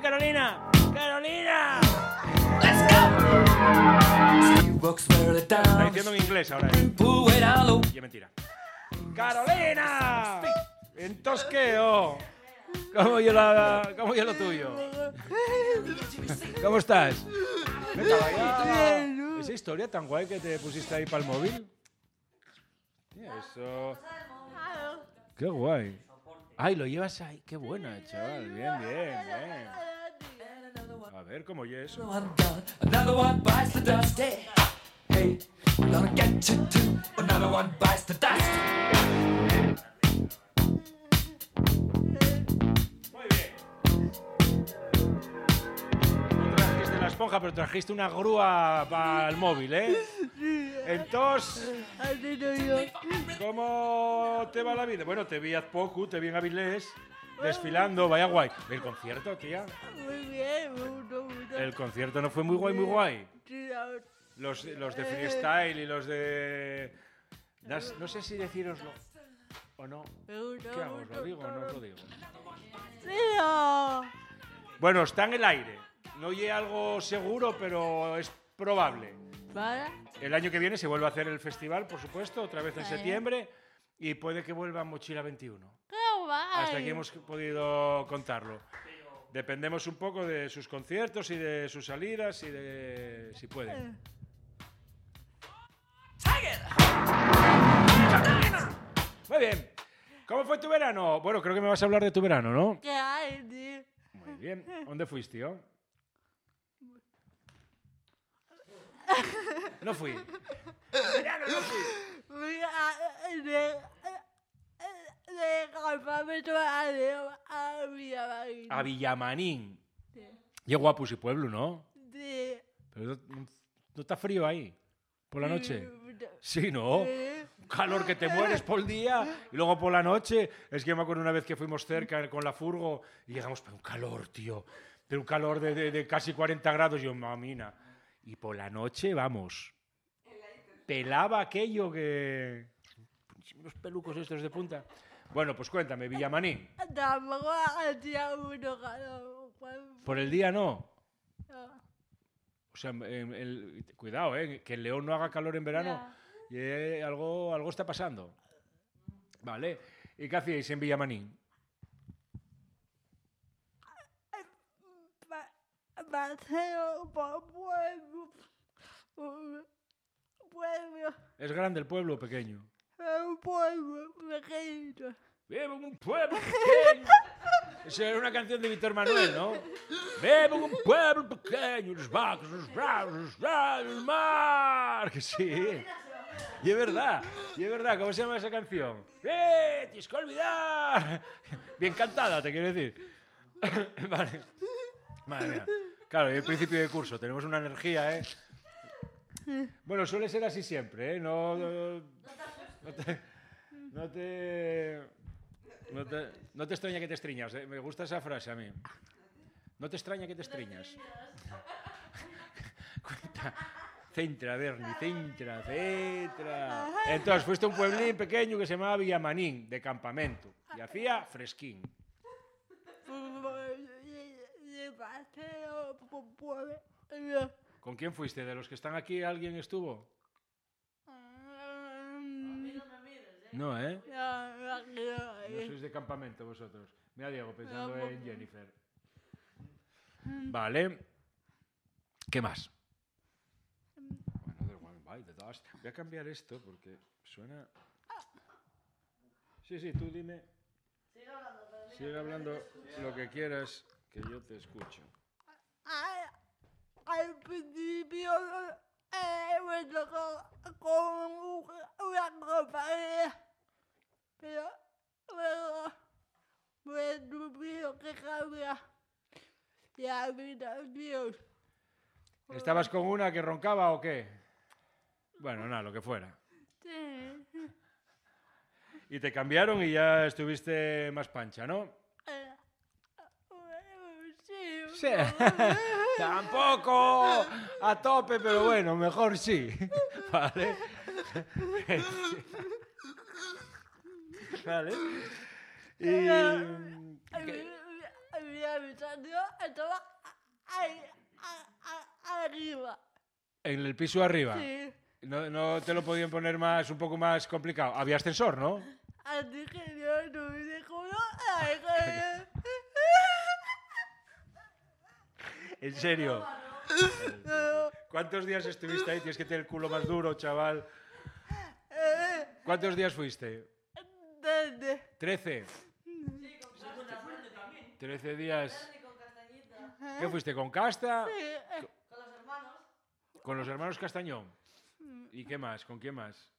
Carolina! ¡Carolina! Está diciendo en inglés ahora. Y es mentira. ¡Carolina! En tosqueo. ¿Cómo yo lo tuyo? ¿Cómo estás? Venga, vaya. ¿Esa historia tan guay que te pusiste ahí para el móvil? Eso. Qué guay. Ay, lo llevas ahí. Qué buena, chaval. Bien, bien, bien. A ver, ¿cómo oye eso? Muy bien. No trajiste la esponja, pero trajiste una grúa para el móvil, ¿eh? Entonces, ¿cómo te va la vida? Bueno, te vi hace poco, te vi en Avilés, desfilando, vaya guay. ¿El concierto, tía? Muy bien, mucho. El concierto no fue muy guay, muy guay. Los de freestyle y los de... No sé si decíroslo o no. ¿Qué hago? ¿Os lo digo o no os lo digo? Bueno, está en el aire. No oye algo seguro, pero es probable. ¿Vale? El año que viene se vuelve a hacer el festival, por supuesto, otra vez en septiembre, y puede que vuelva Mochila 21. ¡Qué guay! Hasta aquí hemos podido contarlo. Dependemos un poco de sus conciertos y de sus salidas y de si pueden. Muy bien. ¿Cómo fue tu verano? Bueno, creo que me vas a hablar de tu verano, ¿no? ¿Qué hay, tío? Muy bien. ¿Dónde fuiste, tío? No fui. Verano no fui. Fui de campamento a Villamarín. A Villamarín. Sí. Qué guapo ese pueblo, ¿no? Sí. Pero no está frío ahí, por la noche. Sí. Sí, ¿no? Un calor que te mueres por el día y luego por la noche. Es que me acuerdo una vez que fuimos cerca con la furgo y llegamos, pero un calor, tío. Pero un calor de casi 40 grados. Yo, mamina. Y por la noche, vamos. Pelaba aquello que... Unos pelucos estos de punta. Bueno, pues cuéntame, Villamarín. Tampoco hacía mucho calor. Por el día no. No. O sea, cuidado, que en León no haga calor en verano. Y algo está pasando. Vale. ¿Y qué hacíais en Villamarín? Paseo por pueblo. Pueblo. ¿Es grande el pueblo o pequeño? Un pueblo pequeño. Vivo en un pueblo pequeño. Esa era una canción de Víctor Manuel, ¿no? Vivo en un pueblo pequeño, los vacos, los bravos, los bravos, el mar. Que sí. Y es verdad, ¿cómo se llama esa canción? Tienes que olvidar. Bien cantada, te quiero decir. Vale. Madre mía. Claro, y el principio de curso, tenemos una energía, ¿eh? Bueno, suele ser así siempre, ¿eh? No te extraña que te estriñas, ¿eh? Me gusta esa frase a mí. No te extraña que te estriñas. Cuenta. Centra, Berni, centra. Entonces, fuiste a un pueblín pequeño que se llamaba Villamarín, de campamento. Y hacía fresquín. Paseo por pueblo. ¿Con quién fuiste? ¿De los que están aquí alguien estuvo? No, ¿eh? No sois de campamento vosotros. Mira, Diego, pensando en Jennifer. Vale. ¿Qué más? Voy a cambiar esto porque suena... Sí, tú dime. Sigue hablando lo que quieras, que yo te escucho. Al principio bueno, con una compañía, pero luego me tuvieron que cambiar de habitación. ¿Estabas con una que roncaba o qué? Bueno, nada, lo que fuera. Sí. Y te cambiaron y ya estuviste más pancha, ¿no? Sí. Tampoco a tope, pero bueno, mejor sí. Vale. Vale. Y... Había la habitación estaba ahí, arriba. En el piso arriba. Sí. No te lo podían poner un poco más complicado. Había ascensor, ¿no? Así que yo no me dejó ¿En serio? ¿Cuántos días estuviste ahí? Tienes que tener el culo más duro, chaval. ¿Cuántos días fuiste? 13. 13 días. ¿Qué fuiste? ¿Con Casta? Sí. Con los hermanos. ¿Con los hermanos Castañón? ¿Y qué más? ¿Con quién más?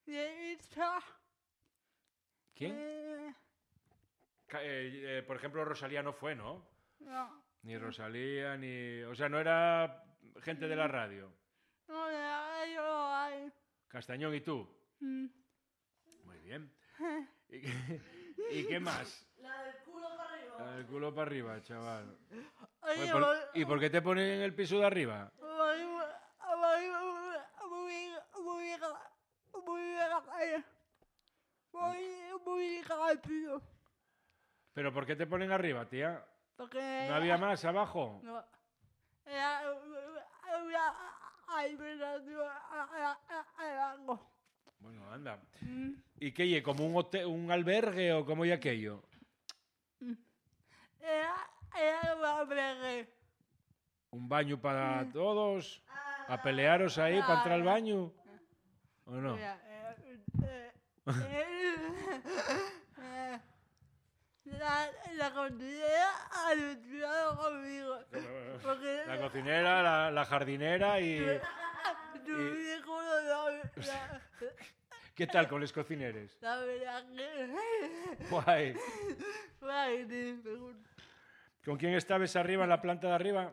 ¿Quién? Por ejemplo, Rosalía no fue, ¿no? No. Ni Rosalía, ni... O sea, no era gente de la radio. No, yo hay. Castañón y tú. Muy bien. ¿Y qué más? La del culo para arriba. La del culo para arriba, chaval. Oye, ¿Y por qué te ponen en el piso de arriba? Muy rápido. ¿Pero por qué te ponen arriba, tía? Porque ¿No había más abajo? no. Hay algo. Bueno, anda. ¿Y qué? ¿Y como un hotel, un albergue o cómo y aquello? Era un albergue. ¿Un baño para todos? ¿A pelearos ahí para entrar al baño? ¿O no? La cocinera alucinó conmigo. Porque La cocinera, la jardinera y... tu hijo no ¿Qué tal con los cocineros? la verdad que... Guay. Guay, ¿Con quién estabas arriba, en la planta de arriba?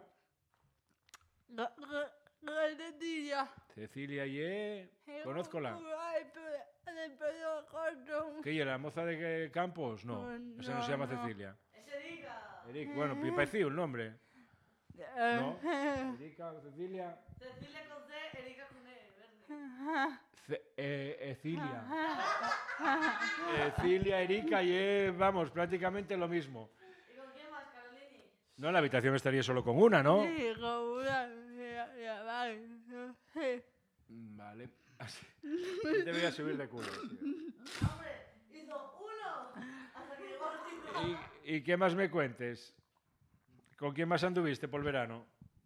Cecilia. Cecilia y... Conózcola. De pelo corto. ¿Qué? ¿Y la moza de Campos? No, esa no se llama no. Cecilia. Es Erika. Eric, bueno, me pareció el nombre. ¿No? Erika, Cecilia. Cecilia con C, Erika con E. Verde. Ecilia. Ecilia, Erika y vamos, prácticamente lo mismo. ¿Y con quién más, Carolini? No, en la habitación estaría solo con una, ¿no? Sí, con una. Ya, vale. Sí. Vale. Te voy a subir de culo. Tío. Hombre, hizo uno hasta que llegó al 5. ¿Y qué más me cuentes? ¿Con quién más anduviste por el verano?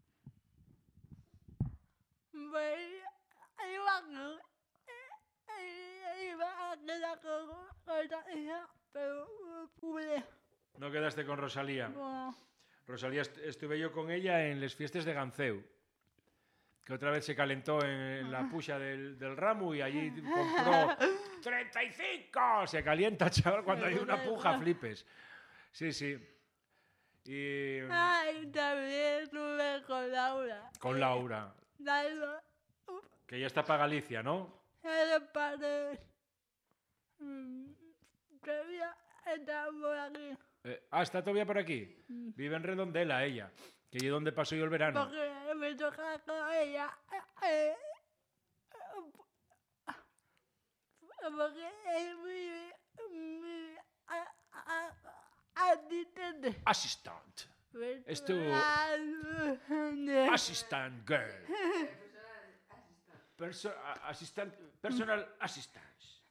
Iba a quedar con ella, pero no pude. ¿No quedaste con Rosalía? No. Rosalía, estuve yo con ella en las fiestas de Ganceu, que otra vez se calentó en la pucha del ramo y allí compró 35. Se calienta, chaval, cuando hay una puja, flipes. Sí, sí. Y... Ay, también estuve con Laura. Con Laura, Laura. que ya está para Galicia, ¿no? Era padre. Todavía está por aquí. ¿Está todavía por aquí? Vive en Redondela, ella, que es donde pasó yo el verano. Porque me toca con ella. Porque es mi asistente. Assistant. Es tu assistant girl. Personal assistance.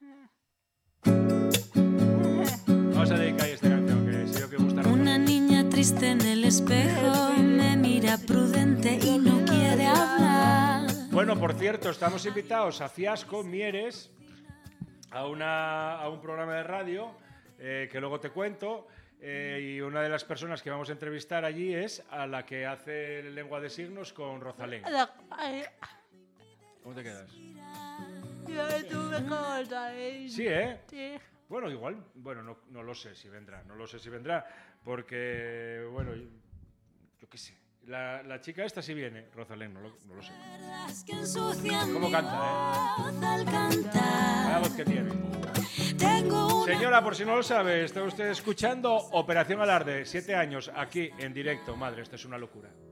Vamos a dedicar esta canción que sé yo que gusta. Una niña triste en el espejo me mira prudente y no quiere hablar. Bueno, por cierto, estamos invitados a Fiasco, Mieres, a un programa de radio que luego te cuento. Y una de las personas que vamos a entrevistar allí es a la que hace lengua de signos con Rosalén. ¿Cómo te quedas? Yo estuve con Rosalén. Sí, ¿eh? Sí. Bueno, igual, bueno, no lo sé si vendrá, porque, bueno, yo qué sé. La chica esta sí viene, Rosalén, no lo sé. ¿Cómo canta, Al Cada cantar, voz que tiene. tengo una Señora, por si no lo sabe, está usted escuchando Operación Alarde, 7 años, aquí en directo. Madre, esto es una locura.